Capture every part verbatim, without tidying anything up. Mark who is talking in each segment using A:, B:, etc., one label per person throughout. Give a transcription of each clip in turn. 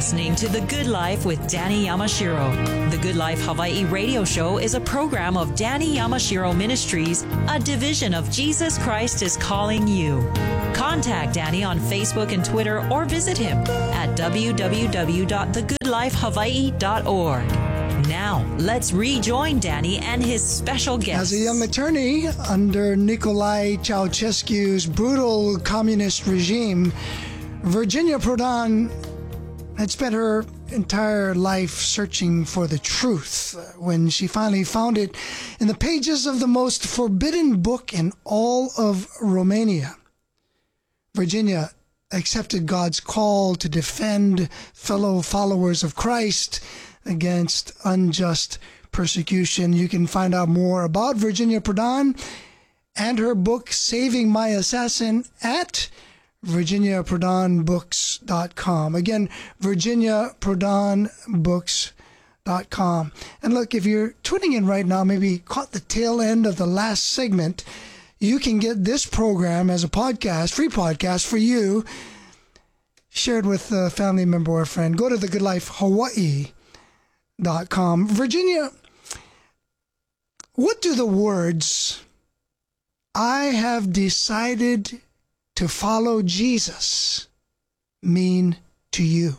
A: listening to The Good Life with Danny Yamashiro. The Good Life Hawaii radio show is a program of Danny Yamashiro Ministries, a division of Jesus Christ is Calling You. Contact Danny on Facebook and Twitter or visit him at w w w dot the good life hawaii dot org. Now, let's rejoin Danny and his special guest.
B: As a young attorney under Nicolae Ceausescu's brutal communist regime, Virginia Prodan had spent her entire life searching for the truth. When she finally found it in the pages of the most forbidden book in all of Romania, Virginia accepted God's call to defend fellow followers of Christ against unjust persecution. You can find out more about Virginia Prodan and her book, Saving My Assassin, at virginia prodan books dot com. Again, virginia prodan books dot com. And look, if you're tuning in right now, maybe caught the tail end of the last segment, you can get this program as a podcast, free podcast for you, shared with a family member or a friend. Go to the good life hawaii dot com. Virginia, what do the words, "I have decided to follow Jesus," mean to you?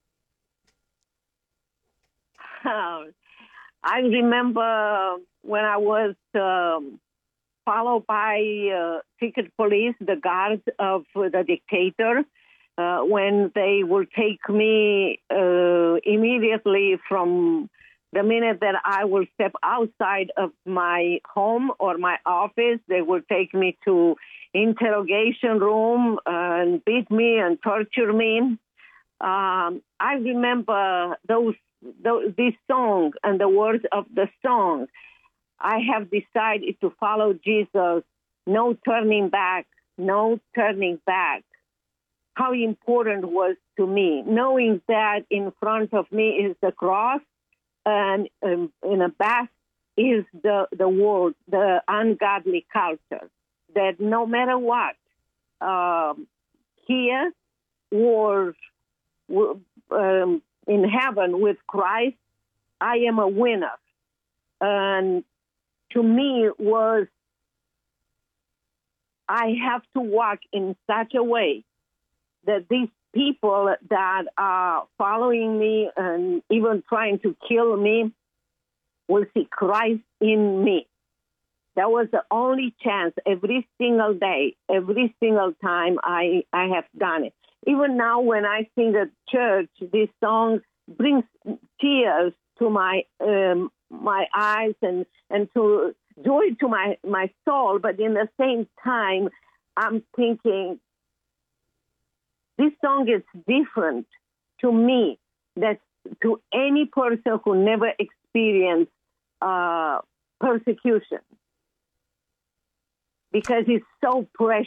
C: Uh, I remember when I was um, followed by uh, secret police, the guards of the dictator, uh, when they will take me uh, immediately from the minute that I will step outside of my home or my office, they will take me to interrogation room and beat me and torture me. Um, I remember those, those this song and the words of the song. I have decided to follow Jesus. No turning back. No turning back. How important was to me, knowing that in front of me is the cross, and um, in the back is the, the world, the ungodly culture, that no matter what, um, here or um, in heaven with Christ, I am a winner. And to me was, I have to walk in such a way that these people that are following me and even trying to kill me will see Christ in me. That was the only chance every single day, every single time I, I have done it. Even now when I sing at church, this song brings tears to my um, my eyes and, and to joy to my, my soul. But in the same time, I'm thinking, this song is different to me than to any person who never experienced uh, persecution, because it's so precious.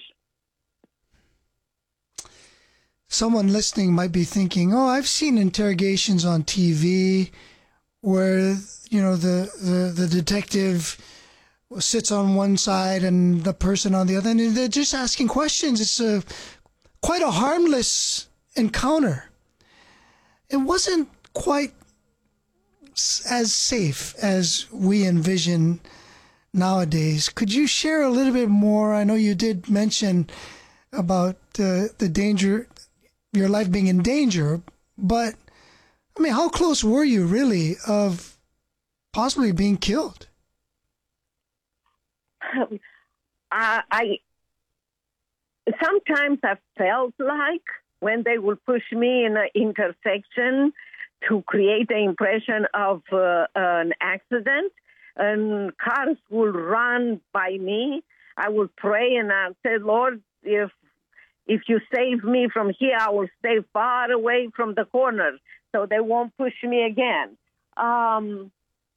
B: Someone listening might be thinking, oh, I've seen interrogations on T V where, you know, the, the, the detective sits on one side and the person on the other, and they're just asking questions. It's a quite a harmless encounter. It wasn't quite as safe as we envision nowadays. Could you share a little bit more? I know you did mention about uh, the danger, your life being in danger, but I mean, how close were you really of possibly being killed?
C: Um, I, I sometimes I felt like when they would push me in an intersection to create the impression of uh, an accident, and cars will run by me, I would pray and I say, Lord, if if you save me from here, I will stay far away from the corner so they won't push me again. Um,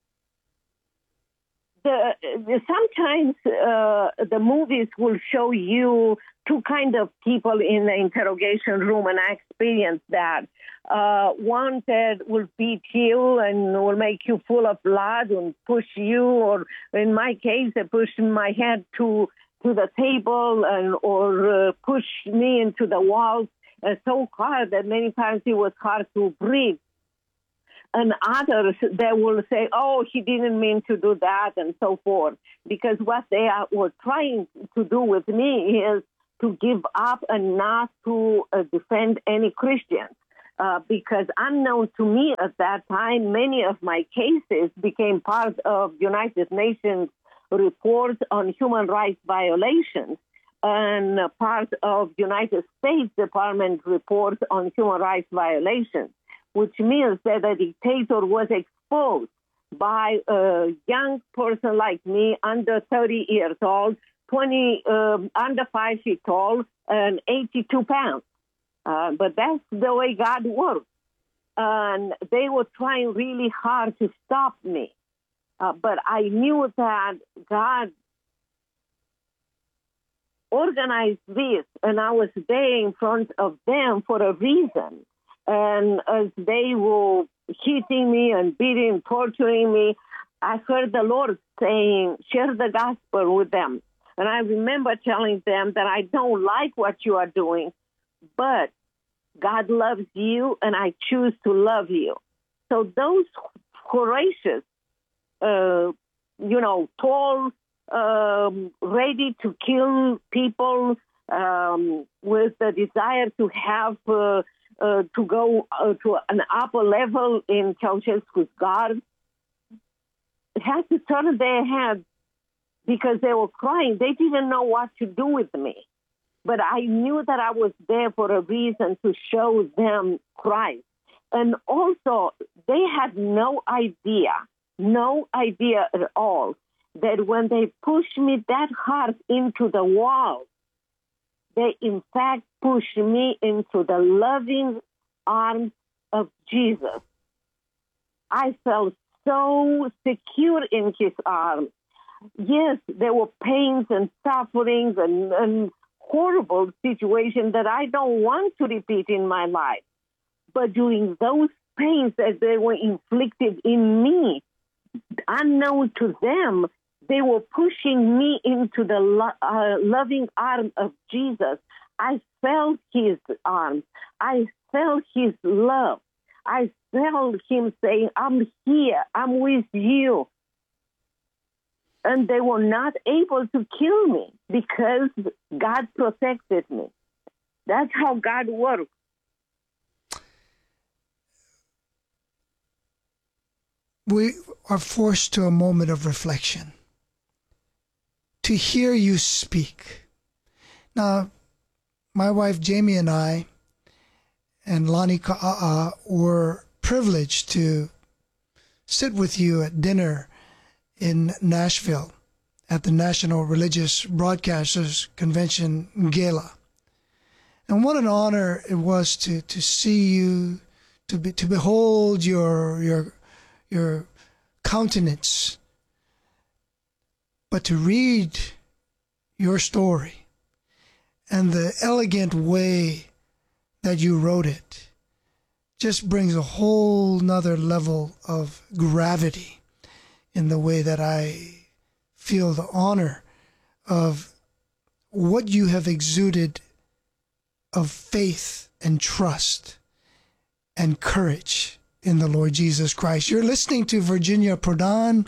C: the, the sometimes uh, the movies will show you two kind of people in the interrogation room, and I experienced that. Uh, one that will beat you and will make you full of blood and push you, or in my case, they pushed my head to to the table and or uh, push me into the walls. uh, so hard that many times it was hard to breathe. And others, they will say, oh, he didn't mean to do that, and so forth. Because what they are, were trying to do with me is to give up and not to uh, defend any Christians. Uh, because unknown to me at that time, many of my cases became part of United Nations reports on human rights violations and part of United States Department reports on human rights violations, which means that the dictator was exposed by a young person like me, under thirty years old, twenty, um, under five feet tall, and eighty-two pounds. Uh, but that's the way God works. And they were trying really hard to stop me. Uh, but I knew that God organized this, and I was there in front of them for a reason. And as they were hitting me and beating, torturing me, I heard the Lord saying, share the gospel with them. And I remember telling them that I don't like what you are doing, but God loves you, and I choose to love you. So those courageous, uh, you know, tall, um, ready to kill people um, with the desire to have, uh, uh, to go uh, to an upper level in Ceausescu's guard, had to turn their heads because they were crying. They didn't know what to do with me. But I knew that I was there for a reason, to show them Christ. And also, they had no idea, no idea at all, that when they pushed me that hard into the wall, they in fact pushed me into the loving arms of Jesus. I felt so secure in his arms. Yes, there were pains and sufferings and, and horrible situation that I don't want to repeat in my life. But during those pains that they were inflicted in me, unknown to them, they were pushing me into the lo- uh, loving arm of Jesus. I felt his arms. I felt his love. I felt him saying, I'm here. I'm with you. And they were not able to kill me because God protected me. That's how God works.
B: We are forced to a moment of reflection, to hear you speak. Now, my wife Jamie and I and Lonnie Ka'a'a were privileged to sit with you at dinner in Nashville at the National Religious Broadcasters Convention Gala. And what an honor it was to, to see you, to be, to behold your your your countenance, but to read your story and the elegant way that you wrote it just brings a whole nother level of gravity in the way that I feel the honor of what you have exuded of faith and trust and courage in the Lord Jesus Christ. You're listening to Virginia Prodan.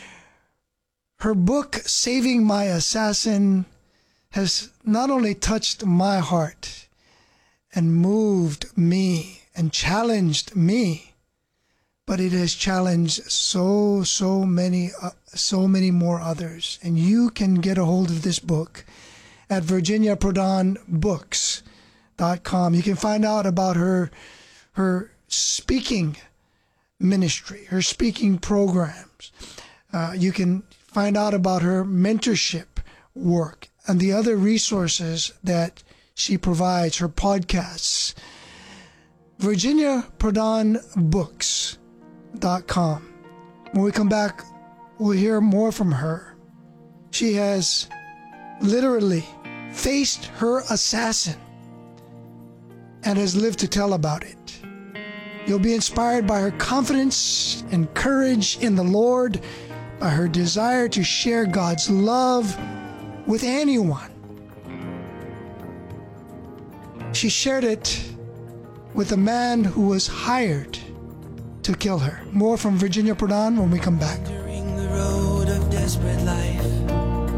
B: Her book, Saving My Assassin, has not only touched my heart and moved me and challenged me, but it has challenged so, so many, uh, so many more others. And you can get a hold of this book at virginia prodan books dot com. You can find out about her, her speaking ministry, her speaking programs. Uh, you can find out about her mentorship work and the other resources that she provides, her podcasts. virginia prodan books dot com. When we come back, we'll hear more from her. She has literally faced her assassin and has lived to tell about it. You'll be inspired by her confidence and courage in the Lord, by her desire to share God's love with anyone. she shared it with a man who was hired to kill her. More from Virginia Prodan when we come back.
D: During the road of desperate life,